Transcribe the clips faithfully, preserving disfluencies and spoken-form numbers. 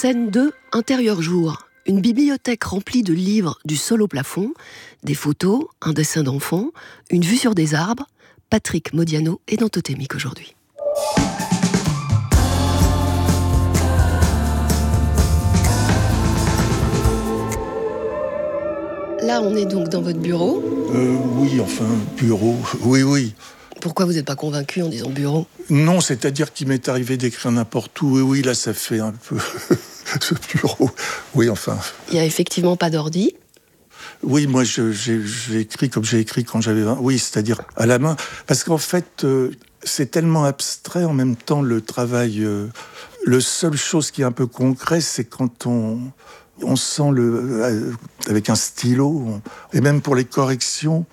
Scène deux, intérieur jour. Une bibliothèque remplie de livres du sol au plafond, des photos, un dessin d'enfant, une vue sur des arbres. Patrick Modiano est dans Totémique aujourd'hui. Là, on est donc dans votre bureau. Euh, oui, enfin, bureau, oui, oui. Pourquoi vous n'êtes pas convaincu en disant bureau ? Non, c'est-à-dire qu'il m'est arrivé d'écrire n'importe où. Oui, oui, là, ça fait un peu ce bureau. Oui, enfin. Il n'y a effectivement pas d'ordi. Oui, moi, je, j'ai, j'ai écrit comme j'ai écrit quand j'avais vingt. Oui, c'est-à-dire à la main. Parce qu'en fait, euh, c'est tellement abstrait en même temps le travail. Euh, le seule chose qui est un peu concret, c'est quand on, on sent le euh, avec un stylo. On, et même pour les corrections.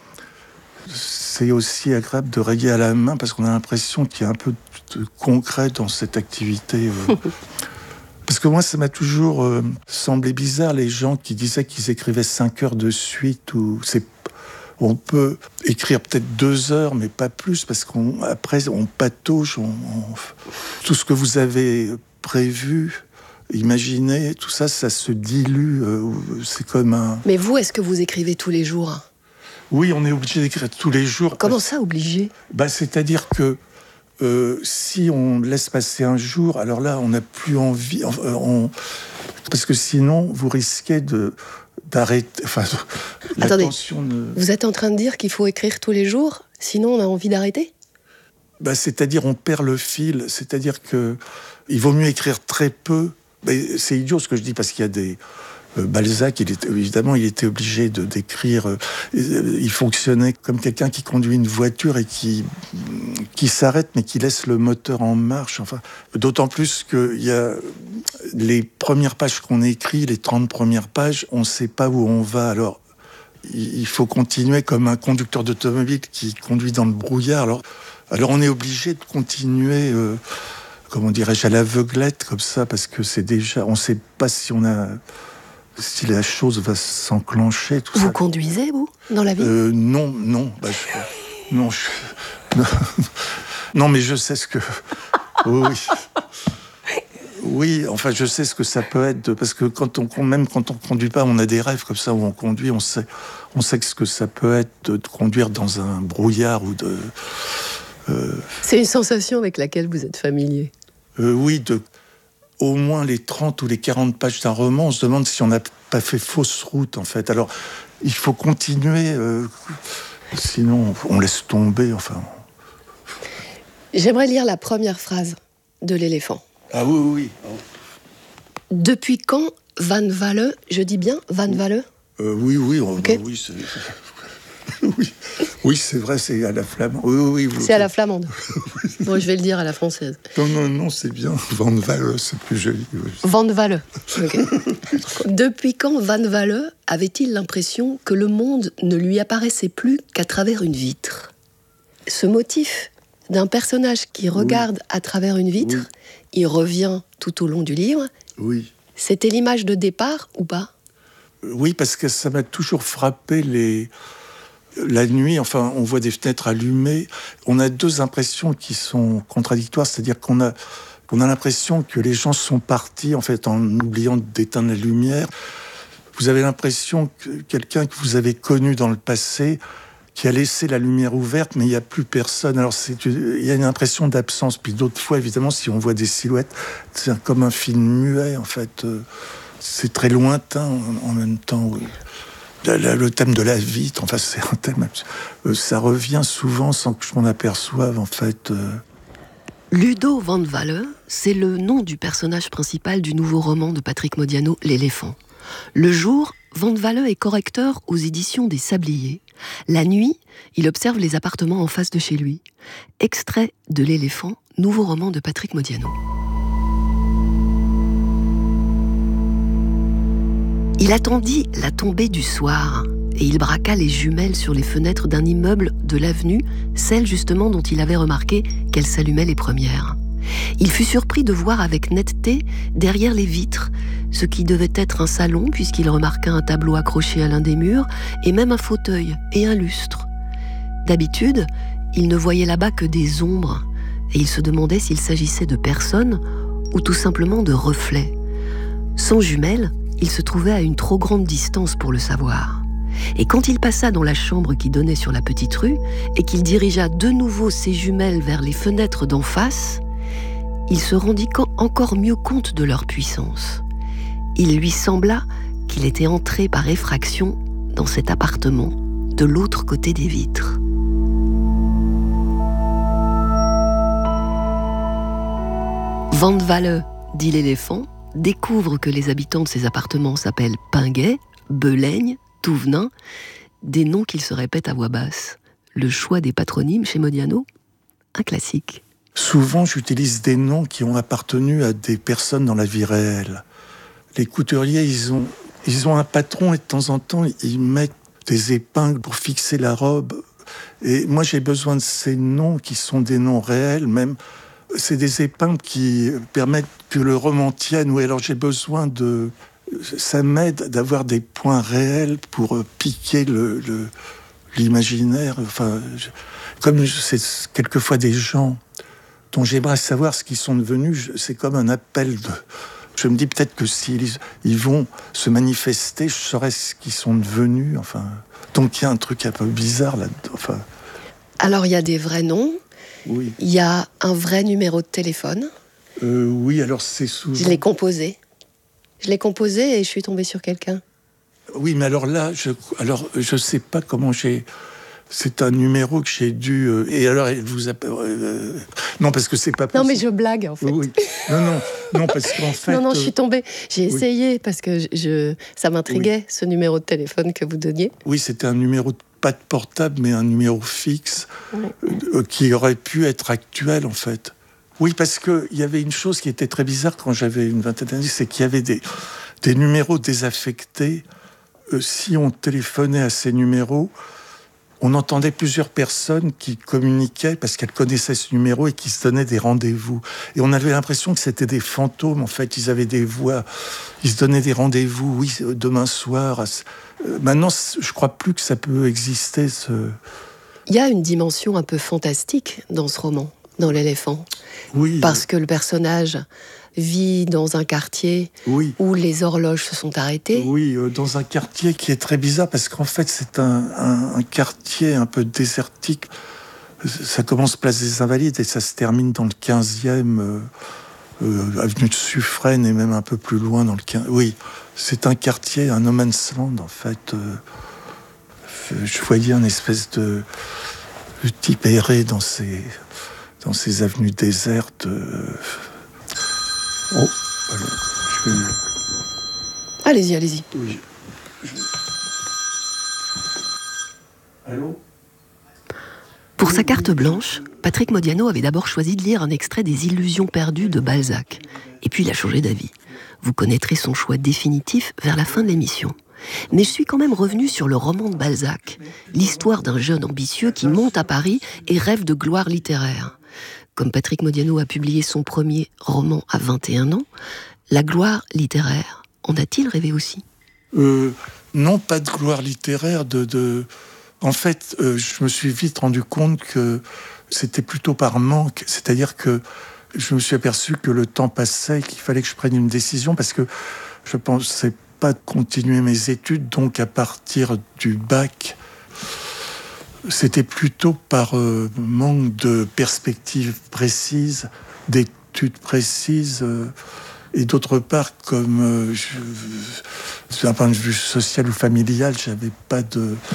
C'est aussi agréable de rayer à la main parce qu'on a l'impression qu'il y a un peu de concret dans cette activité. Parce que moi, ça m'a toujours euh, semblé bizarre, les gens qui disaient qu'ils écrivaient cinq heures de suite. Ou c'est... On peut écrire peut-être deux heures, mais pas plus, parce qu'après, on, on patauge. On, on... Tout ce que vous avez prévu, imaginé, tout ça, ça se dilue. Euh, c'est comme un... Mais vous, est-ce que vous écrivez tous les jours ? Oui, on est obligé d'écrire tous les jours. Comment ça, obligé ? Bah, c'est-à-dire que euh, si on laisse passer un jour, alors là, on n'a plus envie... Euh, on... Parce que sinon, vous risquez de, d'arrêter... Enfin, Attendez, ne... vous êtes en train de dire qu'il faut écrire tous les jours, sinon on a envie d'arrêter ? Bah, c'est-à-dire, on perd le fil. C'est-à-dire qu'il vaut mieux écrire très peu. Mais c'est idiot ce que je dis, parce qu'il y a des... Balzac, il était, évidemment, il était obligé de d'écrire. Euh, il fonctionnait comme quelqu'un qui conduit une voiture et qui qui s'arrête, mais qui laisse le moteur en marche. Enfin, d'autant plus que il y a les premières pages qu'on écrit, les trente premières pages, on ne sait pas où on va. Alors, il faut continuer comme un conducteur d'automobile qui conduit dans le brouillard. Alors, alors on est obligé de continuer. Euh, comment dirais-je, à l'aveuglette comme ça, parce que c'est déjà, on ne sait pas si on a. Si la chose va s'enclencher, tout vous ça. Vous conduisez, vous, dans la vie ? euh, Non, non. Bah, je, non, je, non, non, mais je sais ce que... Oui, oui, enfin, je sais ce que ça peut être, parce que quand on, même quand on ne conduit pas, on a des rêves comme ça où on conduit, on sait, on sait ce que ça peut être de, de conduire dans un brouillard ou de... Euh, C'est une sensation avec laquelle vous êtes familier ? euh, Oui, de... Au moins les trente ou les quarante pages d'un roman, on se demande si on n'a pas fait fausse route, en fait. Alors, il faut continuer, euh, sinon on laisse tomber, enfin... J'aimerais lire la première phrase de l'éléphant. Ah oui, oui, oui. Depuis quand Van Walle, je dis bien Van Walle ? euh, Oui, oui, oh, okay. bah, oui, c'est... oui. Oui, c'est vrai, c'est à la flamande. Oui, oui, oui, vous... C'est à la flamande. Bon, je vais le dire à la française. Non, non, non, c'est bien. Van Walle, c'est plus joli. Oui. Van Walle. Okay. Depuis quand Van Walle avait-il l'impression que le monde ne lui apparaissait plus qu'à travers une vitre ? Ce motif d'un personnage qui regarde oui. à travers une vitre, oui. il revient tout au long du livre. Oui. C'était l'image de départ ou pas ? Oui, parce que ça m'a toujours frappé les... La nuit, enfin, on voit des fenêtres allumées. On a deux impressions qui sont contradictoires, c'est-à-dire qu'on a, on a l'impression que les gens sont partis, en fait, en oubliant d'éteindre la lumière. Vous avez l'impression que quelqu'un que vous avez connu dans le passé, qui a laissé la lumière ouverte, mais il n'y a plus personne. Alors, c'est, il y a une impression d'absence. Puis d'autres fois, évidemment, si on voit des silhouettes, c'est comme un film muet, en fait. C'est très lointain en même temps, oui. Le thème de la vitre, enfin, c'est un thème... Ça revient souvent sans que je m'en aperçoive, en fait. Ludo Van Walle, c'est le nom du personnage principal du nouveau roman de Patrick Modiano, L'éléphant. Le jour, Van Walle est correcteur aux éditions des Sabliers. La nuit, il observe les appartements en face de chez lui. Extrait de L'éléphant, nouveau roman de Patrick Modiano. Il attendit la tombée du soir et il braqua les jumelles sur les fenêtres d'un immeuble de l'avenue, celle justement dont il avait remarqué qu'elles s'allumaient les premières. Il fut surpris de voir avec netteté, derrière les vitres, ce qui devait être un salon puisqu'il remarqua un tableau accroché à l'un des murs et même un fauteuil et un lustre. D'habitude, il ne voyait là-bas que des ombres et il se demandait s'il s'agissait de personnes ou tout simplement de reflets. Sans jumelles, il se trouvait à une trop grande distance pour le savoir. Et quand il passa dans la chambre qui donnait sur la petite rue et qu'il dirigea de nouveau ses jumelles vers les fenêtres d'en face, il se rendit encore mieux compte de leur puissance. Il lui sembla qu'il était entré par effraction dans cet appartement de l'autre côté des vitres. Van Walle, dit l'éléphant, découvre que les habitants de ces appartements s'appellent Pinguet, Belaigne, Touvenin, des noms qu'il se répète à voix basse. Le choix des patronymes chez Modiano, un classique. Souvent, j'utilise des noms qui ont appartenu à des personnes dans la vie réelle. Les couturiers, ils ont, ils ont un patron et de temps en temps, ils mettent des épingles pour fixer la robe. Et moi, j'ai besoin de ces noms qui sont des noms réels, même. C'est des épingles qui permettent que le roman tienne. Oui, alors j'ai besoin de... Ça m'aide d'avoir des points réels pour piquer le, le, l'imaginaire. Enfin, je, comme c'est quelquefois des gens dont j'aimerais savoir ce qu'ils sont devenus, je, c'est comme un appel de... Je me dis peut-être que s'ils ils vont se manifester, je saurais ce qu'ils sont devenus. Enfin, donc il y a un truc un peu bizarre là-dedans. Enfin... Alors il y a des vrais noms. Oui. Il y a un vrai numéro de téléphone. Euh, oui, alors c'est souvent... Je l'ai composé. Je l'ai composé et je suis tombée sur quelqu'un. Oui, mais alors là, je alors je sais pas comment j'ai... C'est un numéro que j'ai dû... Euh, et alors, elle vous a... Euh, non, parce que c'est pas possible. Non, mais je blague, en fait. Oui. Non, non, non, parce qu'en fait... Non, non, je suis tombée. J'ai oui. essayé, parce que je, je, ça m'intriguait, oui. ce numéro de téléphone que vous donniez. Oui, c'était un numéro, pas de portable, mais un numéro fixe, oui. euh, qui aurait pu être actuel, en fait. Oui, parce qu'il y avait une chose qui était très bizarre quand j'avais une vingtaine d'années, c'est qu'il y avait des, des numéros désaffectés. Euh, si on téléphonait à ces numéros, on entendait plusieurs personnes qui communiquaient parce qu'elles connaissaient ce numéro et qui se donnaient des rendez-vous. Et on avait l'impression que c'était des fantômes, en fait. Ils avaient des voix, ils se donnaient des rendez-vous, oui, demain soir. Euh, maintenant, je crois plus que ça peut exister. Ce... Il y a une dimension un peu fantastique dans ce roman, dans l'éléphant. Oui. Parce que le personnage vit dans un quartier oui. où les horloges se sont arrêtées. Oui, euh, dans un quartier qui est très bizarre, parce qu'en fait, c'est un, un, un quartier un peu désertique. Ça commence place des Invalides et ça se termine dans le quinzième, euh, euh, avenue de Suffren, et même un peu plus loin dans le quinzième. Oui, c'est un quartier, un no man's land, en fait. Euh, je voyais un espèce de, de type errer dans ces... dans ces avenues désertes. Euh... Oh, alors, je vais... Allez-y, allez-y. Oui. Je... Allô ? Pour sa carte blanche, Patrick Modiano avait d'abord choisi de lire un extrait des Illusions perdues de Balzac. Et puis il a changé d'avis. Vous connaîtrez son choix définitif vers la fin de l'émission. Mais je suis quand même revenu sur le roman de Balzac, l'histoire d'un jeune ambitieux qui monte à Paris et rêve de gloire littéraire. Comme Patrick Modiano a publié son premier roman à vingt et un ans, la gloire littéraire, en a-t-il rêvé aussi ? euh, Non, pas de gloire littéraire. De, de... En fait, euh, je me suis vite rendu compte que c'était plutôt par manque. C'est-à-dire que je me suis aperçu que le temps passait, qu'il fallait que je prenne une décision, parce que je ne pensais pas continuer mes études. Donc, à partir du bac... C'était plutôt par euh, manque de perspectives précises, d'études précises, euh, et d'autre part, comme euh, je, d'un point de vue social ou familial, j'avais pas de,